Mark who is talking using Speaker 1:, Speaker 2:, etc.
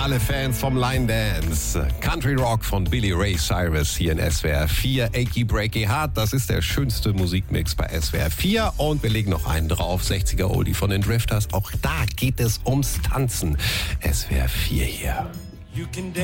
Speaker 1: alle Fans vom Line Dance. Country Rock von Billy Ray Cyrus hier in SWR 4. Achy Breaky Heart, das ist der schönste Musikmix bei SWR 4. Und wir legen noch einen drauf, 60er Oldie von den Drifters. Auch da geht es ums Tanzen. SWR 4 hier.